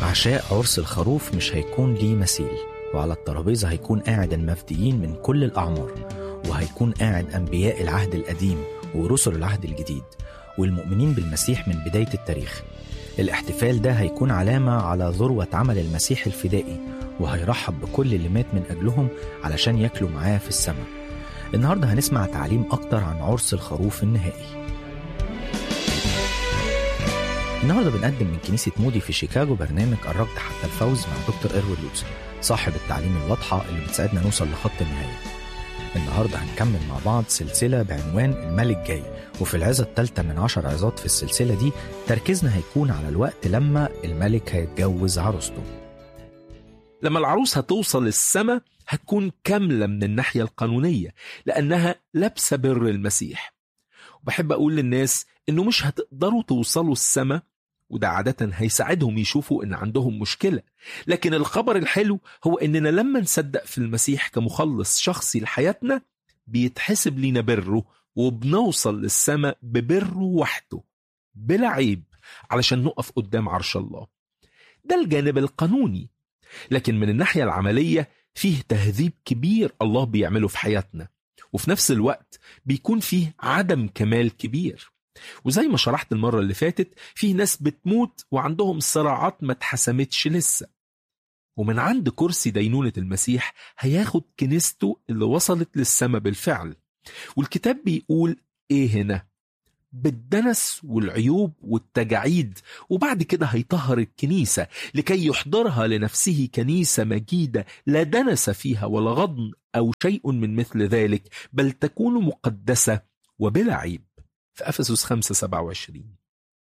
عشاء عرس الخروف مش هيكون ليه مثيل، وعلى الترابيزة هيكون قاعد المفديين من كل الأعمار، وهيكون قاعد أنبياء العهد القديم ورسل العهد الجديد والمؤمنين بالمسيح من بداية التاريخ. الاحتفال ده هيكون علامة على ذروة عمل المسيح الفدائي، وهيرحب بكل اللي مات من أجلهم علشان ياكلوا معاه في السماء. النهاردة هنسمع تعليم أكتر عن عرس الخروف النهائي. النهاردة بنقدم من كنيسة مودي في شيكاغو برنامج قربت حتى الفوز مع دكتور إيروين لوتسر، صاحب التعليم الواضحة اللي بتساعدنا نوصل لخط النهاية. النهاردة هنكمل مع بعض سلسلة بعنوان الملك جاي، وفي العظة الثالثة من 10 عظات في السلسلة دي تركيزنا هيكون على الوقت لما الملك هيتجوز عروسته. لما العروس هتوصل السماء هتكون كاملة من الناحية القانونية لأنها لابسة بر المسيح. وبحب أقول للناس إنه مش هتقدروا توصلوا السماء، وده عادة هيساعدهم يشوفوا إن عندهم مشكلة. لكن الخبر الحلو هو إننا لما نصدق في المسيح كمخلص شخصي لحياتنا بيتحسب لنا بره، وبنوصل للسماء ببره وحده بلا عيب علشان نقف قدام عرش الله. ده الجانب القانوني. لكن من الناحية العملية فيه تهذيب كبير الله بيعمله في حياتنا، وفي نفس الوقت بيكون فيه عدم كمال كبير. وزي ما شرحت المرة اللي فاتت، فيه ناس بتموت وعندهم صراعات ما اتحسمتش لسه، ومن عند كرسي دينونة المسيح هياخد كنيسته اللي وصلت للسماء بالفعل. والكتاب بيقول ايه هنا؟ بالدنس والعيوب والتجاعيد، وبعد كده هيطهر الكنيسة لكي يحضرها لنفسه كنيسة مجيدة لا دنس فيها ولا غضن أو شيء من مثل ذلك، بل تكون مقدسة وبلا عيب، في أفسس 5:27.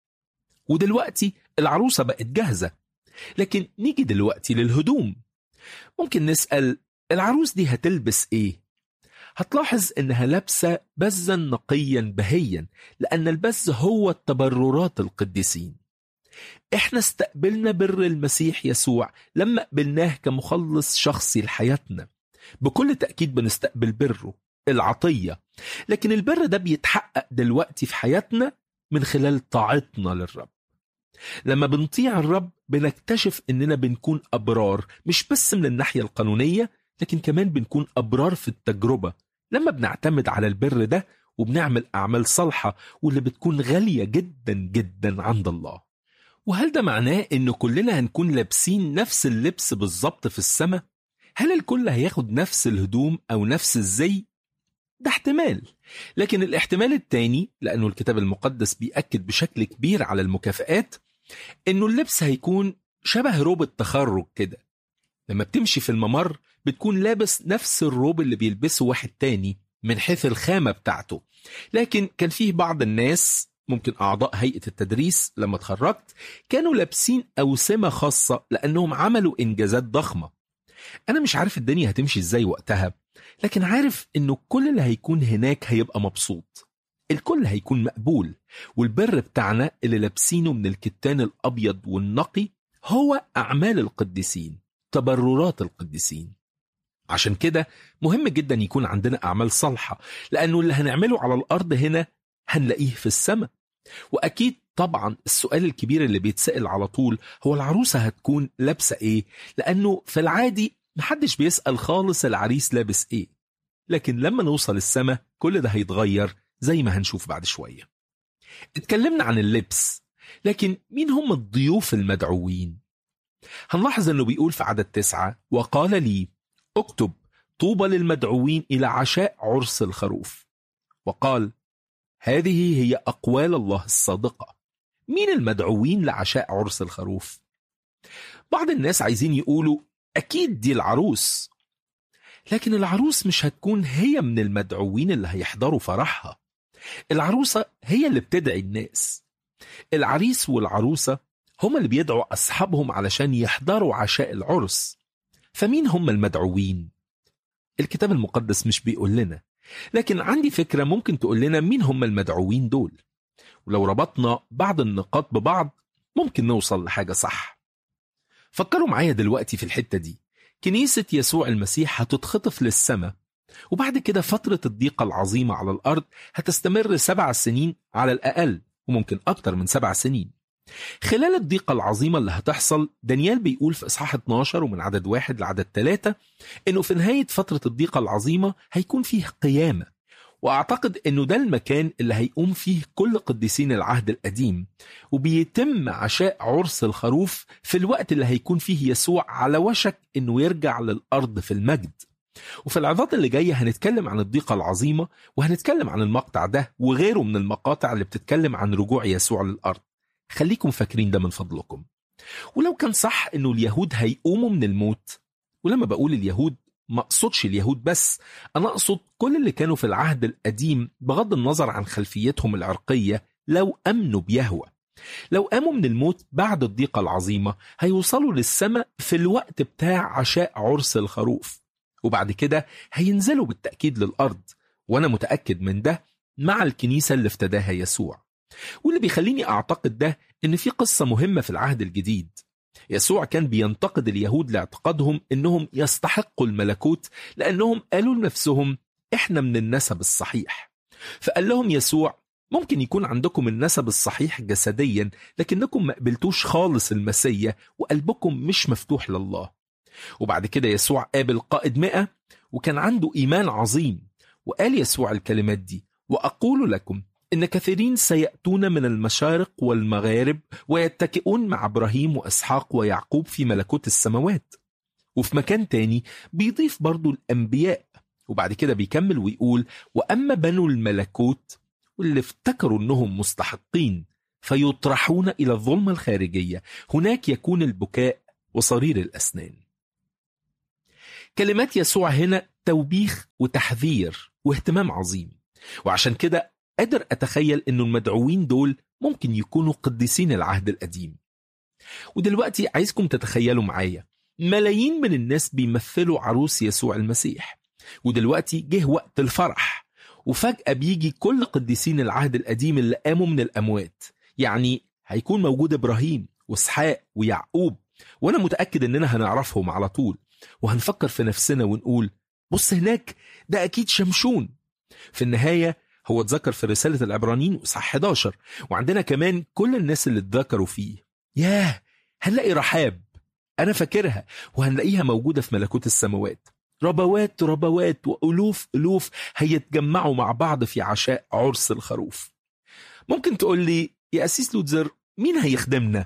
ودلوقتي العروسة بقت جاهزة. لكن نيجي دلوقتي للهدوم. ممكن نسأل العروس دي هتلبس ايه؟ هتلاحظ انها لابسة بزا نقيا بهيا، لان البز هو التبررات القديسين. احنا استقبلنا بر المسيح يسوع لما قبلناه كمخلص شخصي لحياتنا. بكل تأكيد بنستقبل بره العطية، لكن البر ده بيتحقق دلوقتي في حياتنا من خلال طاعتنا للرب. لما بنطيع الرب بنكتشف اننا بنكون أبرار، مش بس من الناحية القانونية، لكن كمان بنكون أبرار في التجربة لما بنعتمد على البر ده وبنعمل أعمال صالحة واللي بتكون غالية جدا جدا عند الله. وهل ده معناه إنه كلنا هنكون لابسين نفس اللبس بالظبط في السماء؟ هل الكل هياخد نفس الهدوم أو نفس الزي؟ ده احتمال. لكن الاحتمال التاني، لأنه الكتاب المقدس بيأكد بشكل كبير على المكافآت، إنه اللبس هيكون شبه روب التخرج كده. لما بتمشي في الممر بتكون لابس نفس الروب اللي بيلبسه واحد تاني من حيث الخامة بتاعته. لكن كان فيه بعض الناس، ممكن أعضاء هيئة التدريس لما اتخرجت، كانوا لابسين أوسمة خاصة لأنهم عملوا إنجازات ضخمة. أنا مش عارف الدنيا هتمشي إزاي وقتها، لكن عارف إنه كل اللي هيكون هناك هيبقى مبسوط، الكل هيكون مقبول. والبر بتاعنا اللي لابسينه من الكتان الأبيض والنقي هو أعمال القديسين، تبررات القديسين. عشان كده مهم جدا يكون عندنا أعمال صالحة، لأنه اللي هنعمله على الأرض هنا هنلاقيه في السماء. وأكيد طبعا السؤال الكبير اللي بيتسأل على طول هو العروسة هتكون لابسة إيه؟ لأنه في العادي محدش بيسأل خالص العريس لابس إيه. لكن لما نوصل السماء كل ده هيتغير زي ما هنشوف بعد شوية. اتكلمنا عن اللبس، لكن مين هم الضيوف المدعوين؟ هنلاحظ أنه بيقول في عدد 9: وقال لي اكتب طوبى للمدعوين إلى عشاء عرس الخروف. وقال هذه هي أقوال الله الصادقة. مين المدعوين لعشاء عرس الخروف؟ بعض الناس عايزين يقولوا أكيد دي العروس، لكن العروس مش هتكون هي من المدعوين اللي هيحضروا فرحها. العروسة هي اللي بتدعي الناس. العريس والعروسة هم اللي بيدعوا أصحابهم علشان يحضروا عشاء العرس. فمين هم المدعوين؟ الكتاب المقدس مش بيقول لنا، لكن عندي فكرة ممكن تقول لنا مين هم المدعوين دول. ولو ربطنا بعض النقاط ببعض ممكن نوصل لحاجة صح. فكروا معايا دلوقتي في الحتة دي. كنيسة يسوع المسيح هتتخطف للسماء، وبعد كده فترة الضيقة العظيمة على الأرض هتستمر 7 سنين على الأقل، وممكن أكتر من 7 سنين. خلال الضيقة العظيمة اللي هتحصل، دانيال بيقول في إصحاح 12 ومن عدد 1 لعدد 3 إنه في نهاية فترة الضيقة العظيمة هيكون فيه قيامة. وأعتقد إنه ده المكان اللي هيقوم فيه كل قديسين العهد القديم، وبيتم عشاء عرس الخروف في الوقت اللي هيكون فيه يسوع على وشك إنه يرجع للأرض في المجد. وفي العظات اللي جاية هنتكلم عن الضيقة العظيمة، وهنتكلم عن المقطع ده وغيره من المقاطع اللي بتتكلم عن رجوع يسوع للأرض. خليكم فاكرين ده من فضلكم. ولو كان صح إنه اليهود هيقوموا من الموت، ولما بقول اليهود ما أقصدش اليهود بس، أنا أقصد كل اللي كانوا في العهد القديم بغض النظر عن خلفيتهم العرقية، لو أمنوا بيهوه، لو قاموا من الموت بعد الضيقة العظيمة هيوصلوا للسماء في الوقت بتاع عشاء عرس الخروف، وبعد كده هينزلوا بالتأكيد للأرض، وأنا متأكد من ده مع الكنيسة اللي افتداها يسوع. واللي بيخليني أعتقد ده إن في قصة مهمة في العهد الجديد. يسوع كان بينتقد اليهود لاعتقادهم إنهم يستحقوا الملكوت، لأنهم قالوا لنفسهم إحنا من النسب الصحيح. فقال لهم يسوع ممكن يكون عندكم النسب الصحيح جسديا، لكنكم ما قبلتوش خالص المسيا وقلبكم مش مفتوح لله. وبعد كده يسوع قابل قائد 100 وكان عنده إيمان عظيم، وقال يسوع الكلمات دي: وأقول لكم إن كثيرين سيأتون من المشارق والمغارب ويتكئون مع إبراهيم وإسحاق ويعقوب في ملكوت السماوات. وفي مكان تاني بيضيف برضو الأنبياء، وبعد كده بيكمل ويقول: وأما بنو الملكوت واللي افتكروا أنهم مستحقين فيطرحون إلى الظلمة الخارجية، هناك يكون البكاء وصرير الأسنان. كلمات يسوع هنا توبيخ وتحذير واهتمام عظيم، وعشان كده قادر أتخيل أنه المدعوين دول ممكن يكونوا قديسين العهد القديم. ودلوقتي عايزكم تتخيلوا معايا ملايين من الناس بيمثلوا عروس يسوع المسيح، ودلوقتي جه وقت الفرح، وفجأة بيجي كل قديسين العهد القديم اللي قاموا من الأموات. يعني هيكون موجود إبراهيم وإسحاق ويعقوب، وأنا متأكد أننا هنعرفهم على طول، وهنفكر في نفسنا ونقول: بص هناك، ده أكيد شمشون. في النهاية هو اتذكر في رسالة العبرانيين وإصحاح 11، وعندنا كمان كل الناس اللي اتذكروا فيه. ياه، هنلاقي رحاب، أنا فاكرها، وهنلاقيها موجودة في ملكوت السماوات. ربوات ربوات وألوف ألوف هيتجمعوا مع بعض في عشاء عرس الخروف. ممكن تقول لي يا أسيس لوتزر، مين هيخدمنا؟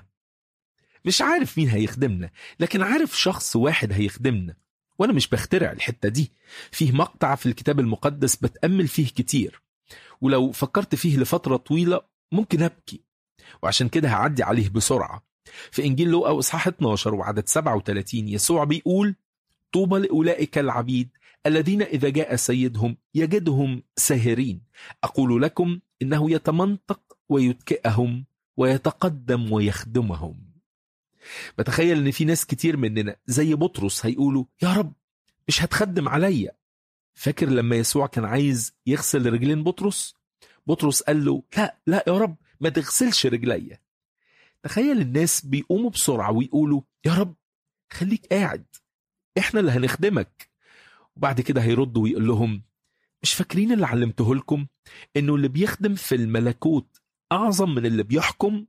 مش عارف مين هيخدمنا، لكن عارف شخص واحد هيخدمنا، وأنا مش بخترع الحتة دي. فيه مقطع في الكتاب المقدس بتأمل فيه كتير، ولو فكرت فيه لفترة طويلة ممكن أبكي، وعشان كده هعدي عليه بسرعة. في إنجيل لوقا إصحاح 12 وعدد 37 يسوع بيقول: طوبى لأولئك العبيد الذين إذا جاء سيدهم يجدهم ساهرين، أقول لكم إنه يتمنطق ويتكئهم ويتقدم ويخدمهم. بتخيل إن في ناس كتير مننا زي بطرس هيقولوا: يا رب مش هتخدم عليا. فاكر لما يسوع كان عايز يغسل رجلين بطرس؟ بطرس قال له: لا يا رب، ما تغسلش رجليا. تخيل الناس بيقوموا بسرعة ويقولوا: يا رب خليك قاعد، احنا اللي هنخدمك. وبعد كده هيردوا ويقول لهم: مش فاكرين اللي علمته لكم انه اللي بيخدم في الملكوت اعظم من اللي بيحكم؟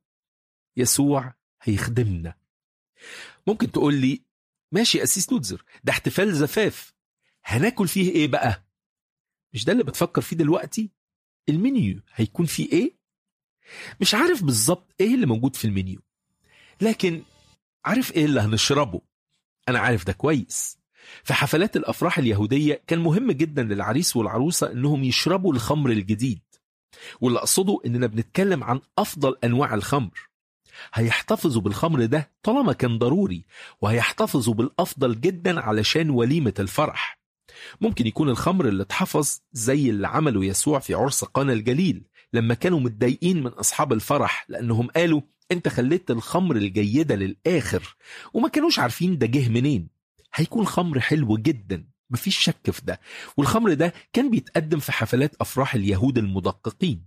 يسوع هيخدمنا. ممكن تقول لي: ماشي يا أسيس لوتزر، ده احتفال زفاف، هناكل فيه ايه بقى؟ مش ده اللي بتفكر فيه دلوقتي؟ المنيو هيكون فيه ايه؟ مش عارف بالظبط ايه اللي موجود في المنيو، لكن عارف ايه اللي هنشربه. انا عارف ده كويس. في حفلات الافراح اليهودية كان مهم جدا للعريس والعروسة انهم يشربوا الخمر الجديد، واللي اقصده اننا بنتكلم عن افضل انواع الخمر. هيحتفظوا بالخمر ده طالما كان ضروري، وهيحتفظوا بالافضل جدا علشان وليمة الفرح. ممكن يكون الخمر اللي اتحفظ زي اللي عمله يسوع في عرس قانا الجليل، لما كانوا متضايقين من أصحاب الفرح لأنهم قالوا: أنت خليت الخمر الجيدة للآخر، وما كانوش عارفين ده جه منين. هيكون خمر حلو جدا، مفيش شك في ده، والخمر ده كان بيتقدم في حفلات أفراح اليهود المدققين.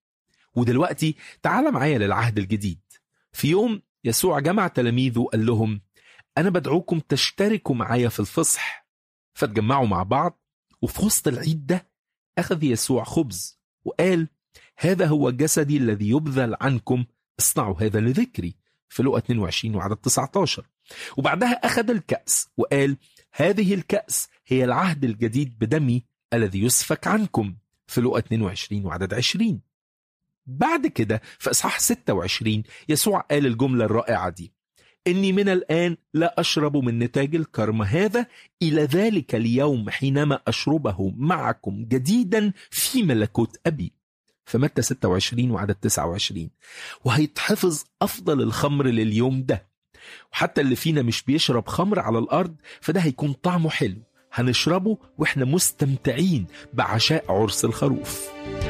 ودلوقتي تعال معايا للعهد الجديد. في يوم يسوع جمع تلاميذه وقال لهم: أنا بدعوكم تشتركوا معايا في الفصح. فتجمعوا مع بعض، وفي وسط العيد ده أخذ يسوع خبز وقال: هذا هو جسدي الذي يبذل عنكم، اصنعوا هذا لذكري في لوقا 22 وعدد 19. وبعدها أخذ الكأس وقال هذه الكأس هي العهد الجديد بدمي الذي يسفك عنكم في لوقا 22 وعدد 20. بعد كده في إصحاح 26 يسوع قال الجملة الرائعة دي: إني من الآن لا أشرب من نتاج الكرم هذا إلى ذلك اليوم حينما أشربه معكم جديدا في ملكوت أبي في متى 26 وعدد 29. وهيتحفظ أفضل الخمر لليوم ده، وحتى اللي فينا مش بيشرب خمر على الأرض فده هيكون طعمه حلو، هنشربه وإحنا مستمتعين بعشاء عرس الخروف.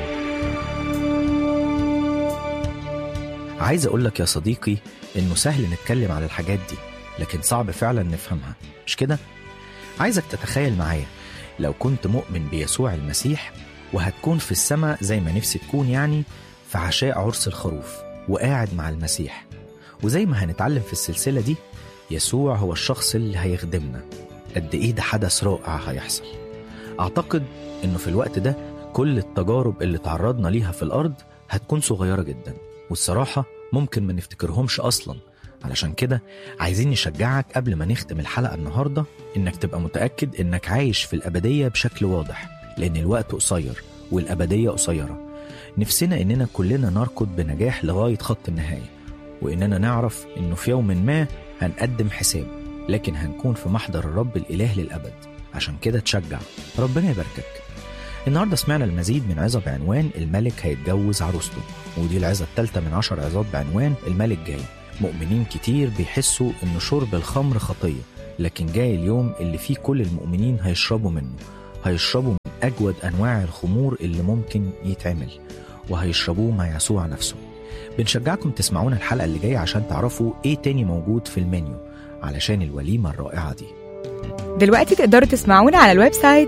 عايز أقولك يا صديقي إنه سهل نتكلم على الحاجات دي، لكن صعب فعلا نفهمها، مش كده؟ عايزك تتخيل معايا لو كنت مؤمن بيسوع المسيح وهتكون في السماء زي ما نفسي تكون، يعني في عشاء عرس الخروف وقاعد مع المسيح. وزي ما هنتعلم في السلسلة دي، يسوع هو الشخص اللي هيخدمنا. قد إيه ده حدث رائع هيحصل. أعتقد إنه في الوقت ده كل التجارب اللي تعرضنا ليها في الأرض هتكون صغيرة جدا، والصراحة ممكن ما نفتكرهمش أصلا. علشان كده عايزين نشجعك قبل ما نختم الحلقة النهاردة إنك تبقى متأكد إنك عايش في الأبدية بشكل واضح، لأن الوقت قصير والأبدية قصيرة. نفسنا إننا كلنا نركض بنجاح لغاية خط النهاية، وإننا نعرف إنه في يوم ما هنقدم حساب، لكن هنكون في محضر الرب الإله للأبد. عشان كده تشجع، ربنا يباركك. النهاردة سمعنا المزيد من عظة بعنوان الملك هيتجوز عروسته، ودي العظة الثالثة من 10 عظات بعنوان الملك جاي. مؤمنين كتير بيحسوا إنه شرب الخمر خطية، لكن جاي اليوم اللي فيه كل المؤمنين هيشربوا منه، هيشربوا من أجود أنواع الخمور اللي ممكن يتعمل، وهيشربوه مع يسوع نفسه. بنشجعكم تسمعونا الحلقة اللي جاية عشان تعرفوا إيه تاني موجود في المنيو علشان الوليمة الرائعة دي. دلوقتي تقدروا تسمعونا على الويب سايت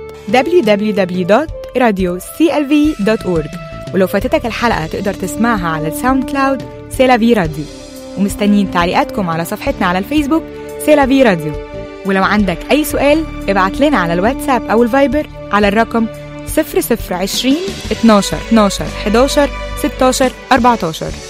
www.radioclv.org، ولو فاتتك الحلقة تقدر تسمعها على الساوند كلاود سيلافي راديو. ومستنيين تعليقاتكم على صفحتنا على الفيسبوك سيلافي راديو. ولو عندك أي سؤال ابعت لنا على الواتساب أو الفايبر على الرقم 0020 12 11 16 14.